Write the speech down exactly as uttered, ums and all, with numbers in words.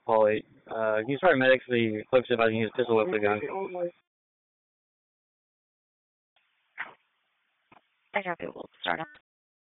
Paulie. Uh, can you start medics the clips if I can use pistol whip the gun? I copy. We'll start up.